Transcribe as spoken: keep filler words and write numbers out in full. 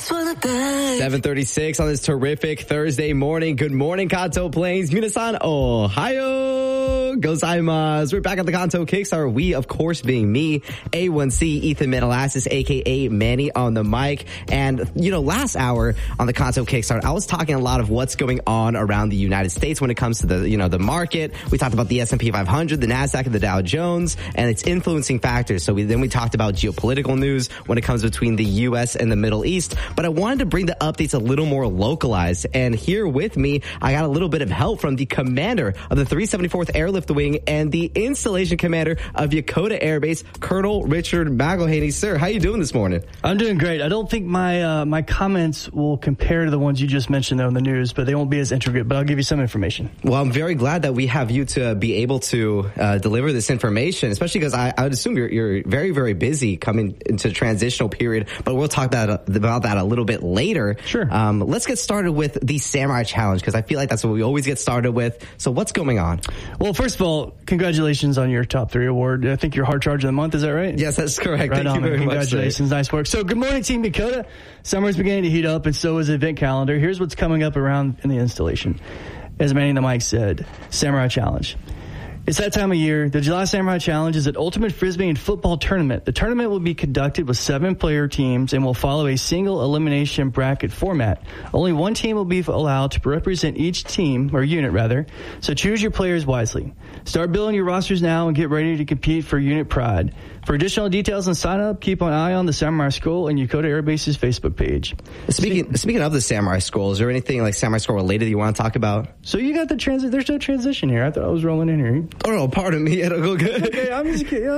seven thirty-six on this terrific Thursday morning. Good morning, Kanto Plains. Minasan, ohayo gozaimasu. We're back at the Kanto Kickstarter. We, of course, being me, A one C, Ethan Metalassis, a k a. Manny on the mic. And, you know, last hour on the Kanto Kickstarter, I was talking a lot of what's going on around the United States when it comes to the, you know, the market. We talked about the S and P five hundred, the NASDAQ, and the Dow Jones, and its influencing factors. So we, then we talked about geopolitical news when it comes between the U S and the Middle East. But I wanted to bring the updates a little more localized. And here with me, I got a little bit of help from the commander of the three seventy-fourth Airlift Wing and the installation commander of Yokota Air Base, Colonel Richard McElhaney. Sir, how you doing this morning? I'm doing great. I don't think my uh, my comments will compare to the ones you just mentioned there on the news, but they won't be as intricate, but I'll give you some information. Well, I'm very glad that we have you to be able to uh, deliver this information, especially because I, I would assume you're, you're very, very busy coming into the transitional period, but we'll talk about, about that a little bit later. Sure. Um, let's get started with the Samurai Challenge, because I feel like that's what we always get started with. So what's going on? Well, first of all, congratulations on your top three award. I think you're Hard Charge of the Month. Is that right? Yes, that's correct. Right Thank on, you very congratulations. much. Nice work. So good morning, Team Yokota. Summer's beginning to heat up, and so is the event calendar. Here's what's coming up around in the installation. As Manny and the Mike said, Samurai Challenge. It's that time of year. The July Samurai Challenge is an ultimate frisbee and football tournament. The tournament will be conducted with seven player teams and will follow a single elimination bracket format. Only one team will be allowed to represent each team, or unit rather, so choose your players wisely. Start building your rosters now and get ready to compete for unit pride. For additional details and sign up, keep an eye on the Samurai School and Yokota Air Base's Facebook page. Speaking speaking of the Samurai School, is there anything like Samurai School related that you want to talk about? So you got the transit. There's no transition here. I thought I was rolling in here. Oh no, pardon me. It'll go good. Okay, I'm just kidding.